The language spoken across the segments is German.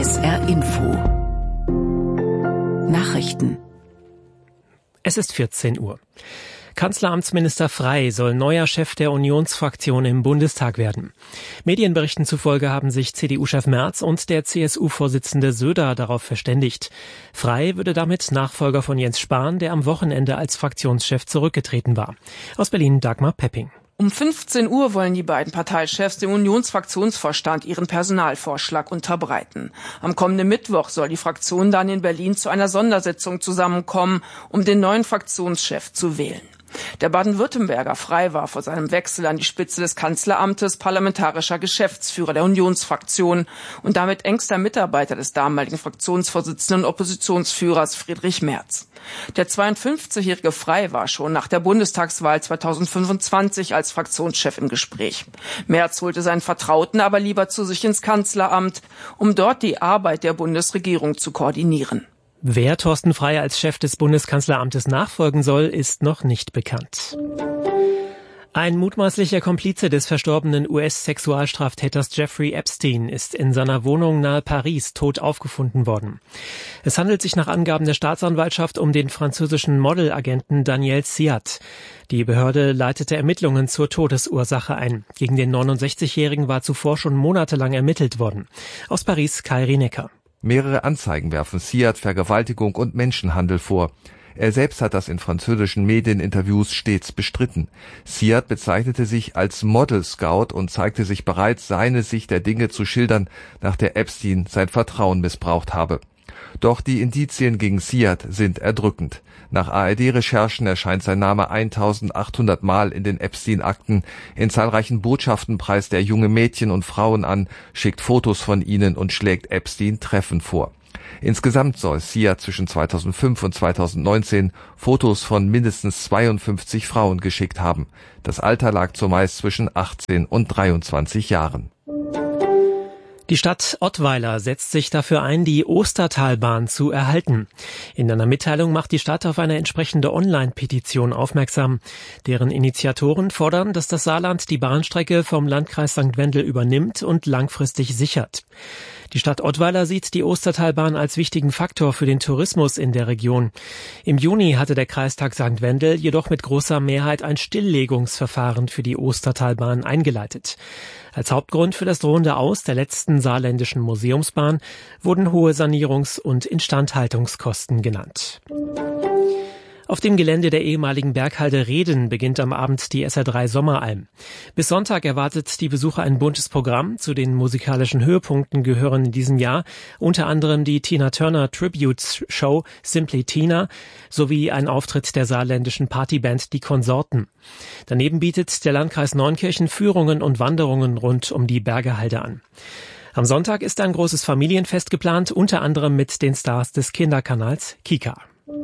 SR Info Nachrichten. Es ist 14 Uhr. Kanzleramtsminister Frey soll neuer Chef der Unionsfraktion im Bundestag werden. Medienberichten zufolge haben sich CDU-Chef Merz und der CSU-Vorsitzende Söder darauf verständigt. Frey würde damit Nachfolger von Jens Spahn, der am Wochenende als Fraktionschef zurückgetreten war. Aus Berlin Dagmar Pepping. Um 15 Uhr wollen die beiden Parteichefs dem Unionsfraktionsvorstand ihren Personalvorschlag unterbreiten. Am kommenden Mittwoch soll die Fraktion dann in Berlin zu einer Sondersitzung zusammenkommen, um den neuen Fraktionschef zu wählen. Der Baden-Württemberger Frey war vor seinem Wechsel an die Spitze des Kanzleramtes parlamentarischer Geschäftsführer der Unionsfraktion und damit engster Mitarbeiter des damaligen Fraktionsvorsitzenden und Oppositionsführers Friedrich Merz. Der 52-jährige Frey war schon nach der Bundestagswahl 2025 als Fraktionschef im Gespräch. Merz holte seinen Vertrauten aber lieber zu sich ins Kanzleramt, um dort die Arbeit der Bundesregierung zu koordinieren. Wer Thorsten Frey als Chef des Bundeskanzleramtes nachfolgen soll, ist noch nicht bekannt. Ein mutmaßlicher Komplize des verstorbenen US-Sexualstraftäters Jeffrey Epstein ist in seiner Wohnung nahe Paris tot aufgefunden worden. Es handelt sich nach Angaben der Staatsanwaltschaft um den französischen Modelagenten Daniel Siat. Die Behörde leitete Ermittlungen zur Todesursache ein. Gegen den 69-Jährigen war zuvor schon monatelang ermittelt worden. Aus Paris Kai Rinecker. Mehrere Anzeigen werfen Siat Vergewaltigung und Menschenhandel vor. Er selbst hat das in französischen Medieninterviews stets bestritten. Siat bezeichnete sich als Model Scout und zeigte sich bereit, seine Sicht der Dinge zu schildern, nach der Epstein sein Vertrauen missbraucht habe. Doch die Indizien gegen Siat sind erdrückend. Nach ARD-Recherchen erscheint sein Name 1800 Mal in den Epstein-Akten. In zahlreichen Botschaften preist er junge Mädchen und Frauen an, schickt Fotos von ihnen und schlägt Epstein Treffen vor. Insgesamt soll Siat zwischen 2005 und 2019 Fotos von mindestens 52 Frauen geschickt haben. Das Alter lag zumeist zwischen 18 und 23 Jahren. Die Stadt Ottweiler setzt sich dafür ein, die Ostertalbahn zu erhalten. In einer Mitteilung macht die Stadt auf eine entsprechende Online-Petition aufmerksam. Deren Initiatoren fordern, dass das Saarland die Bahnstrecke vom Landkreis St. Wendel übernimmt und langfristig sichert. Die Stadt Ottweiler sieht die Ostertalbahn als wichtigen Faktor für den Tourismus in der Region. Im Juni hatte der Kreistag St. Wendel jedoch mit großer Mehrheit ein Stilllegungsverfahren für die Ostertalbahn eingeleitet. Als Hauptgrund für das drohende Aus der letzten saarländischen Museumsbahn wurden hohe Sanierungs- und Instandhaltungskosten genannt. Auf dem Gelände der ehemaligen Berghalde Reden beginnt am Abend die SR3 Sommeralm. Bis Sonntag erwartet die Besucher ein buntes Programm. Zu den musikalischen Höhepunkten gehören in diesem Jahr unter anderem die Tina Turner Tribute Show Simply Tina sowie ein Auftritt der saarländischen Partyband Die Konsorten. Daneben bietet der Landkreis Neunkirchen Führungen und Wanderungen rund um die Bergehalde an. Am Sonntag ist ein großes Familienfest geplant, unter anderem mit den Stars des Kinderkanals Kika.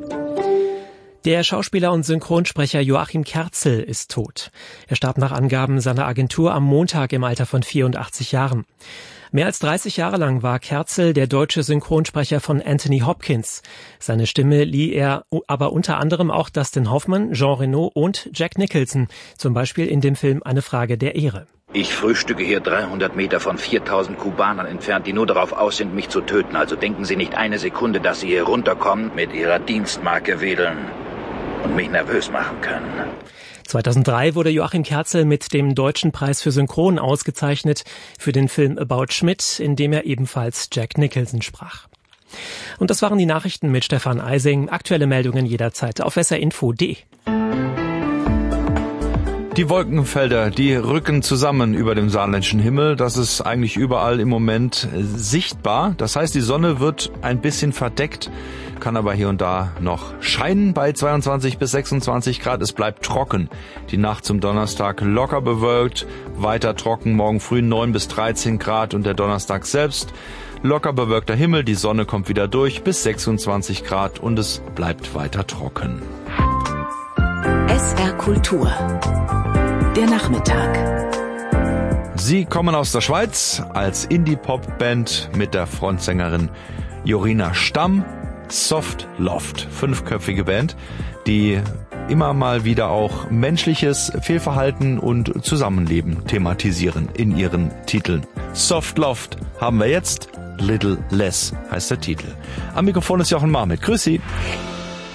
Der Schauspieler und Synchronsprecher Joachim Kerzel ist tot. Er starb nach Angaben seiner Agentur am Montag im Alter von 84 Jahren. Mehr als 30 Jahre lang war Kerzel der deutsche Synchronsprecher von Anthony Hopkins. Seine Stimme lieh er aber unter anderem auch Dustin Hoffman, Jean Reno und Jack Nicholson, zum Beispiel in dem Film Eine Frage der Ehre. Ich frühstücke hier 300 Meter von 4000 Kubanern entfernt, die nur darauf aus sind, mich zu töten. Also denken Sie nicht eine Sekunde, dass Sie hier runterkommen, mit Ihrer Dienstmarke wedeln und mich nervös machen können. 2003 wurde Joachim Kerzel mit dem Deutschen Preis für Synchron ausgezeichnet für den Film About Schmidt, in dem er ebenfalls Jack Nicholson sprach. Und das waren die Nachrichten mit Stefan Eising. Aktuelle Meldungen jederzeit auf srinfo.de. Die Wolkenfelder, die rücken zusammen über dem saarländischen Himmel. Das ist eigentlich überall im Moment sichtbar. Das heißt, die Sonne wird ein bisschen verdeckt, kann aber hier und da noch scheinen bei 22 bis 26 Grad. Es bleibt trocken. Die Nacht zum Donnerstag locker bewölkt, weiter trocken, morgen früh 9 bis 13 Grad und der Donnerstag selbst locker bewölkter Himmel. Die Sonne kommt wieder durch bis 26 Grad und es bleibt weiter trocken. SR Kultur. Der Nachmittag. Sie kommen aus der Schweiz als Indie-Pop-Band mit der Frontsängerin Jorina Stamm. Soft Loft, 5-köpfige Band, die immer mal wieder auch menschliches Fehlverhalten und Zusammenleben thematisieren in ihren Titeln. Soft Loft haben wir jetzt, Little Less heißt der Titel. Am Mikrofon ist Jochen Marmit. Grüß Sie.